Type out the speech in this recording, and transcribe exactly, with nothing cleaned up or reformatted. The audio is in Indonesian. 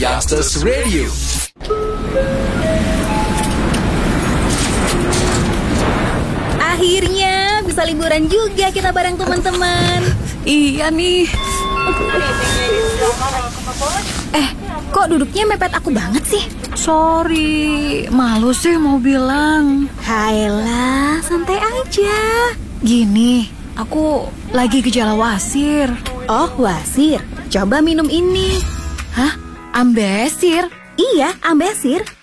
Youngsters Radio. Akhirnya bisa liburan juga kita bareng teman-teman. Iya nih. Eh, kok duduknya mepet aku banget sih? Sorry, malu sih mau bilang. Hayalah, santai aja. Gini, aku lagi gejala wasir. Oh, wasir. Coba minum ini. Hah? Ambesir? Iya, ambesir.